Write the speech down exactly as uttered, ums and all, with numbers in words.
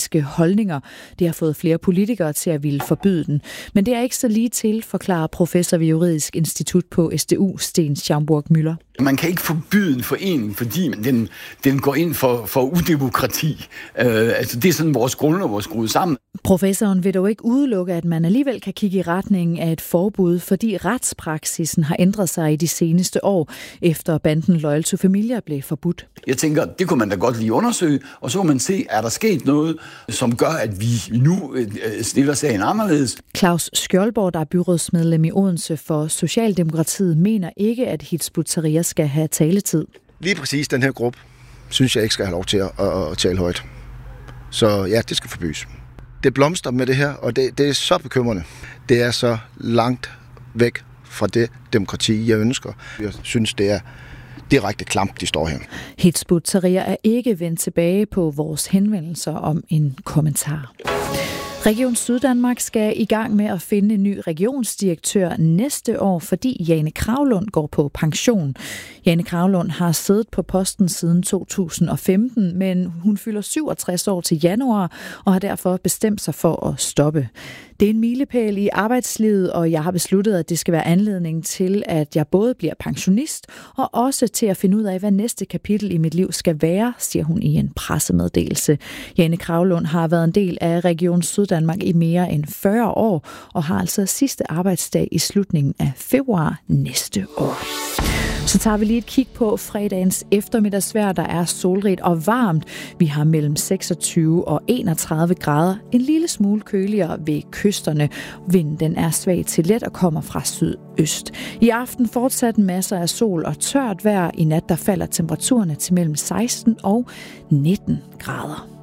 politiske holdninger. Det har fået flere politikere til at ville forbyde den. Men det er ikke så lige til, forklarer professor ved Juridisk Institut på S D U, Sten Schaumburg-Müller. Man kan ikke forbyde en forening, fordi den, den går ind for, for udemokrati. Øh, altså det er sådan, vores grundlov er skruet sammen. Professoren vil dog ikke udelukke, at man alligevel kan kigge i retningen af et forbud, fordi retspraksisen har ændret sig i de seneste år, efter banden Loyal to Familia blev forbudt. Jeg tænker, det kunne man da godt lige undersøge, og så kan man se, er der sket noget, som gør, at vi nu stiller sagen anderledes. Claus Skjoldborg, der er byrådsmedlem i Odense for Socialdemokratiet, mener ikke, at Hizb ut-Tahrir skal have taletid. Lige præcis den her gruppe, synes jeg ikke skal have lov til at, at, at tale højt. Så ja, det skal forbydes. Det blomster med det her, og det, det er så bekymrende. Det er så langt væk fra det demokrati, jeg ønsker. Jeg synes, det er direkte klamt, de står her. Hizb ut-Tahrir er ikke vendt tilbage på vores henvendelser om en kommentar. Region Syddanmark skal i gang med at finde en ny regionsdirektør næste år, fordi Jane Kravlund går på pension. Jane Kravlund har siddet på posten siden to tusind og femten, men hun fylder syvogtres år til januar og har derfor bestemt sig for at stoppe. Det er en milepæl i arbejdslivet, og jeg har besluttet, at det skal være anledning til, at jeg både bliver pensionist og også til at finde ud af, hvad næste kapitel i mit liv skal være, siger hun i en pressemeddelelse. Jane Kravlund har været en del af Region Syddanmark i mere end fyrre år og har altså sidste arbejdsdag i slutningen af februar næste år. Så tager vi lige et kig på fredagens eftermiddagsvejr, der er solrigt og varmt. Vi har mellem seksogtyve og enogtredive grader, en lille smule køligere ved kysterne. Vinden den er svag til let og kommer fra sydøst. I aften fortsat masser af sol og tørt vejr. I nat der falder temperaturerne til mellem seksten og nitten grader.